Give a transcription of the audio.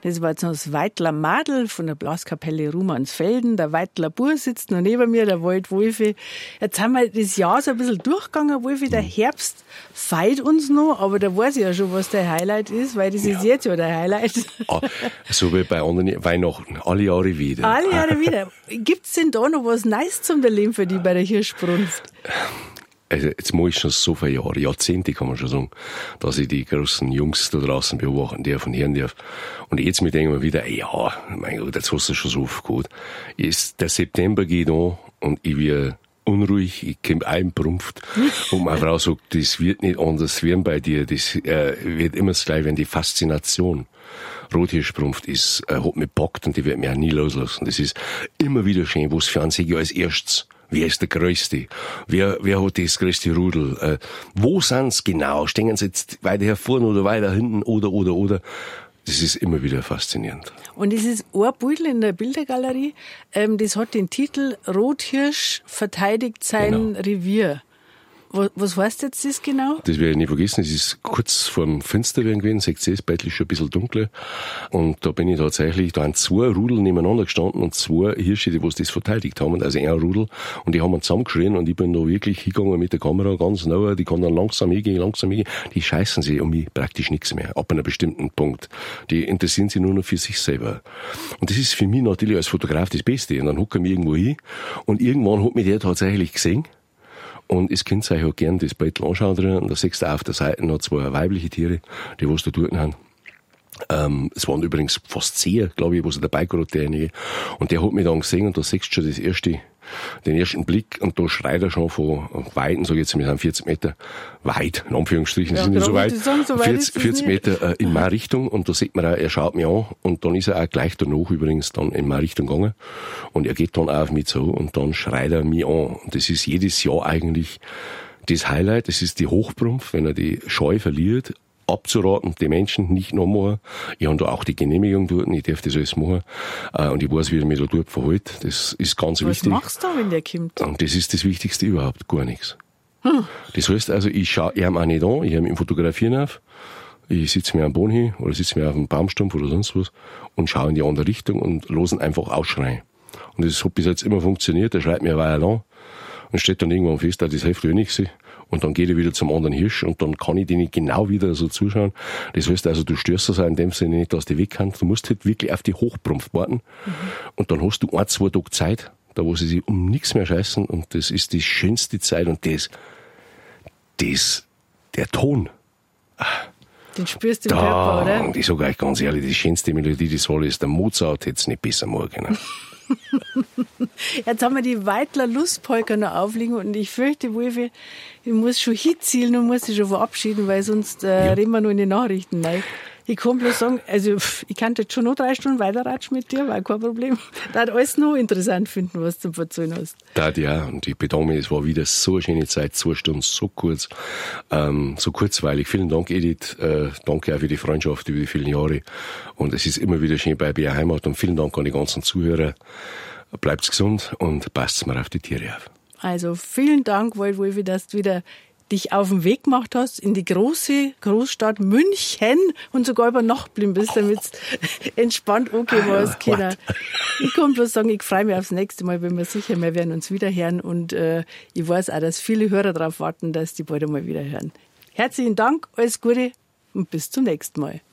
Das war jetzt noch das Weitler Madel von der Blaskapelle Rumansfelden. Der Weitler Bur sitzt noch neben mir, der Waldwolfi. Jetzt haben wir das Jahr so ein bisschen durchgegangen, Wolfi. Der Herbst feiert uns noch, aber da weiß ich ja schon, was der Highlight ist, weil das ist jetzt ja der Highlight. So wie bei anderen Weihnachten, alle Jahre wieder. Alle Jahre wieder. Gibt's denn da noch was Neues zum Erleben für die bei der Hirschbrunft? Also jetzt mache ich schon so viele Jahre, Jahrzehnte kann man schon sagen, dass ich die großen Jungs da draußen beobachten darf und hören darf. Und jetzt mir denken wir wieder, ja, mein Gott, jetzt hast du schon so aufgehört. Der September geht an und ich werde unruhig, ich komme einprumpft und meine Frau sagt, das wird nicht anders werden bei dir, das wird immer das Gleiche werden, die Faszination. Rothirschprumpft hat mich gepackt und die wird mich auch nie loslassen. Das ist immer wieder schön, was für einen Sieger als erstes. Wer ist der Größte? Wer hat das größte Rudel? Wo sind's genau? Stehen sie jetzt weiter hervorn oder weiter hinten oder? Das ist immer wieder faszinierend. Und es ist ein Bild in der Bildergalerie, das hat den Titel Rothirsch verteidigt sein Revier. Was heißt jetzt das genau? Das werde ich nie vergessen. Es ist kurz vorm Fensterwerden gewesen. Seht ihr, das Bett ist schon ein bisschen dunkler. Und da bin ich tatsächlich, da haben 2 Rudel nebeneinander gestanden und 2 Hirsche, die das verteidigt haben. Also ein Rudel. Und die haben zusammengeschrien und ich bin da wirklich hingegangen mit der Kamera ganz nah. Die kann dann langsam hingehen. Die scheißen sich um mich praktisch nichts mehr. Ab einem bestimmten Punkt. Die interessieren sich nur noch für sich selber. Und das ist für mich natürlich als Fotograf das Beste. Und dann hucken wir irgendwo hin. Und irgendwann hat mich der tatsächlich gesehen. Und das Kind sich auch gern das Brettel anschauen drin. Und da siehst du auf der Seite noch 2 weibliche Tiere, die was da dort haben. Es waren übrigens fast 10, glaube ich, wo sie dabei gerade derjenige. Und der hat mich dann gesehen und da siehst du schon den ersten Blick und da schreit er schon von Weiten, sag ich jetzt, wir sind 40 Meter weit, in Anführungsstrichen, ja, sind nicht so weit, sagen, so 40 Meter in meine Richtung und da sieht man auch, er schaut mich an und dann ist er auch gleich danach übrigens dann in meine Richtung gegangen und er geht dann auch auf mich zu und dann schreit er mich an und das ist jedes Jahr eigentlich das Highlight, das ist die Hochprumpf, wenn er die Scheu verliert, abzuraten, die Menschen nicht noch machen. Ich habe da auch die Genehmigung dort, ich darf das alles machen. Und ich weiß, wie er mich da dort verhält. Das ist ganz wichtig. Was machst du, wenn der kommt? Und das ist das Wichtigste überhaupt, gar nichts. Das heißt also, ich schaue ihm auch nicht an, ich habe ihn fotografieren auf, ich sitze mir am Boden hin oder sitze mir auf einem Baumstumpf oder sonst was und schaue in die andere Richtung und losen einfach ausschreien. Und das hat bis jetzt immer funktioniert, der schreit mir eine Weile an und steht dann irgendwann fest, das hilft eh nichts. Und dann geht er wieder zum anderen Hirsch und dann kann ich denen genau wieder so zuschauen. Das heißt also, du störst das auch in dem Sinne nicht, dass die weg kann. Du musst halt wirklich auf die Hochprumpf warten. Und dann hast du 1-2 Tage Zeit, da wo sie sich um nichts mehr scheißen. Und das ist die schönste Zeit. Und der Ton. Den spürst du im Körper, oder? Und ich sage euch ganz ehrlich, die schönste Melodie des Wallis ist der Mozart, hätte es nicht besser machen können. Jetzt haben wir die Weitler Lustpolka noch aufliegen und ich fürchte, Wolfi, ich muss schon hinzielen und muss dich schon verabschieden, weil sonst reden wir nur in die Nachrichten rein. Ich kann bloß sagen, also ich kann jetzt schon noch 3 Stunden weiterratschen mit dir, war kein Problem. Da hat alles noch interessant finden, was du zum Erzählen hast. Ja, und ich bedanke mich, es war wieder so eine schöne Zeit, 2 Stunden, so kurz, so kurzweilig. Vielen Dank, Edith, danke auch für die Freundschaft über die vielen Jahre. Und es ist immer wieder schön bei BR Heimat und vielen Dank an die ganzen Zuhörer. Bleibt gesund und passt mal auf die Tiere auf. Also vielen Dank, Wolfi, dass du wieder dich auf den Weg gemacht hast in die große Großstadt München und sogar über Nacht geblieben bist, damit es entspannt angehen war. Ich kann bloß sagen, ich freue mich aufs nächste Mal, bin mir sicher, wir werden uns wieder hören und ich weiß auch, dass viele Hörer darauf warten, dass die bald einmal wieder hören. Herzlichen Dank, alles Gute und bis zum nächsten Mal.